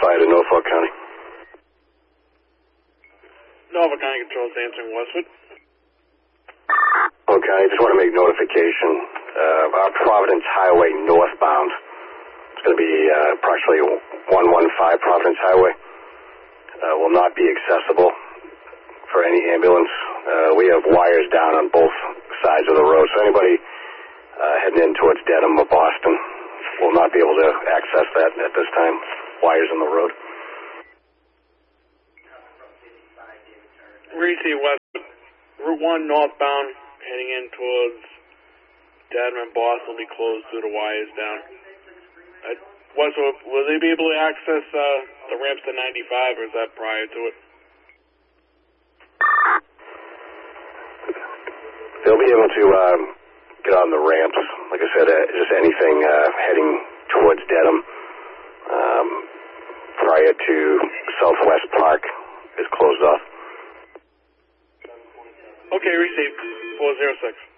Fire to Norfolk County. Norfolk County Control's answering Westwood. Okay, I just want to make notification. Our Providence Highway northbound, it's going to be approximately 115 Providence Highway, will not be accessible for any ambulance. We have wires down on both sides of the road, so anybody heading in towards Dedham or Boston will not be able to access that at this time. Wires in the road. Reese Westwood, Route 1 northbound, heading in towards Dedham and Boston will be closed due to wires down. Westwood, will they be able to access the ramps to 95, or is that prior to it? They'll be able to get on the ramps. Like I said, just anything heading towards Dedham prior to Southwest Park is closed off. Okay, received. 406.